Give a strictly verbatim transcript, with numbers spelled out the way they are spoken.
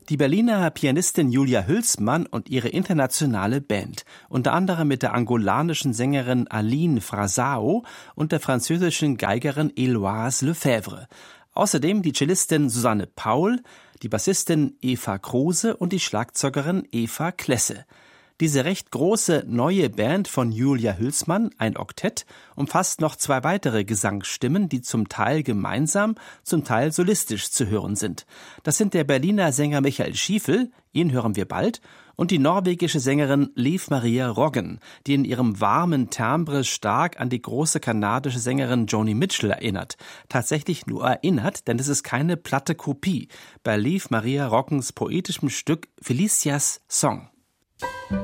Die Berliner Pianistin Julia Hülsmann und ihre internationale Band, unter anderem mit der angolanischen Sängerin Aline Frazao und der französischen Geigerin Héloïse Lefebvre. Außerdem die Cellistin Susanne Paul, die Bassistin Eva Kruse und die Schlagzeugerin Eva Klesse. Diese recht große neue Band von Julia Hülsmann, ein Oktett, umfasst noch zwei weitere Gesangsstimmen, die zum Teil gemeinsam, zum Teil solistisch zu hören sind. Das sind der Berliner Sänger Michael Schiefel, ihn hören wir bald, und die norwegische Sängerin Liv Maria Roggen, die in ihrem warmen Timbre stark an die große kanadische Sängerin Joni Mitchell erinnert. Tatsächlich nur erinnert, denn es ist keine platte Kopie bei Liv Maria Roggens poetischem Stück Felicias Song.